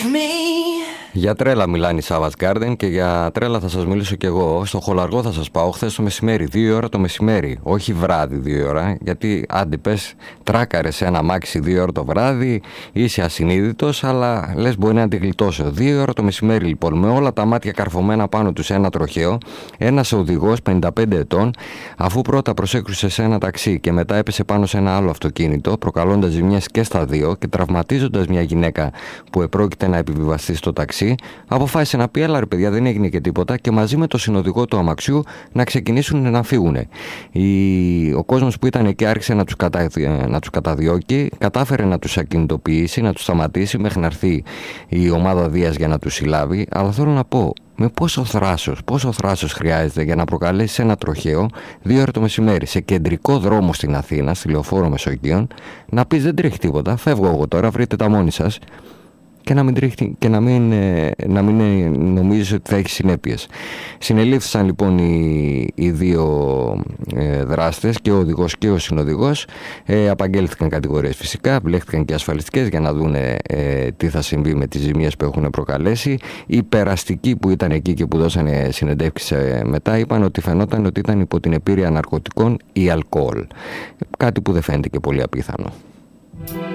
Για τρέλα μιλάνε οι Savage Garden και για τρέλα θα σας μιλήσω κι εγώ. Στο Χολαργό θα σας πάω χθες το μεσημέρι, 2 ώρα το μεσημέρι. Όχι βράδυ 2 ώρα, γιατί άντε πες τράκαρες σε ένα αμάξι 2 ώρα το βράδυ, είσαι ασυνείδητος, αλλά λες μπορεί να την γλιτώσω. 2 ώρα το μεσημέρι λοιπόν, με όλα τα μάτια καρφωμένα πάνω του σε ένα τροχαίο, ένας οδηγός 55 ετών, αφού πρώτα προσέκρουσε σε ένα ταξί και μετά έπεσε πάνω σε ένα άλλο αυτοκίνητο, προκαλώντας ζημιές και στα δύο και τραυματίζοντας μια γυναίκα που επρόκειται να επιβιβαστεί στο ταξί, αποφάσισε να πει: έλα ρε παιδιά, δεν έγινε και τίποτα, και μαζί με το συνοδηγό του αμαξιού να ξεκινήσουν να φύγουν. Ο κόσμος που ήταν εκεί άρχισε να τους καταδιώκει, κατάφερε να τους ακινητοποιήσει, να τους σταματήσει μέχρι να έρθει η ομάδα Δίας για να τους συλλάβει. Αλλά θέλω να πω, με πόσο θράσος χρειάζεται για να προκαλέσει ένα τροχαίο 2 ώρα το μεσημέρι σε κεντρικό δρόμο στην Αθήνα, στη Λεωφόρο Μεσογείων, να πεις δεν τρέχει τίποτα, φεύγω εγώ τώρα, βρείτε τα μόνοι σας, και να μην τρέχει και να μην νομίζεις ότι θα έχει συνέπειες. Συνελήφθησαν λοιπόν οι δύο δράστες, και ο οδηγός και ο συνοδηγός. Απαγγέλθηκαν κατηγορίες φυσικά, επιλέχθηκαν και ασφαλιστικές για να δουν τι θα συμβεί με τις ζημίες που έχουν προκαλέσει. Οι περαστικοί που ήταν εκεί και που δώσανε συνεντεύξεις μετά είπαν ότι φαινόταν ότι ήταν υπό την επίρρεια ναρκωτικών ή αλκοόλ. Κάτι που δεν φαίνεται και πολύ απίθανο.